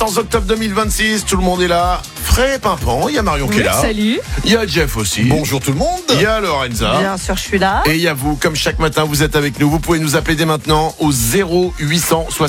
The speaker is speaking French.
En octobre 2026, tout le monde est là. Frais et pimpant, il y a Marion qui est là. Salut. Il y a Jeff aussi. Bonjour tout le monde. Il y a Lorenza. Bien sûr, je suis là. Et il y a vous, comme chaque matin, vous êtes avec nous. Vous pouvez nous appeler dès maintenant au 0800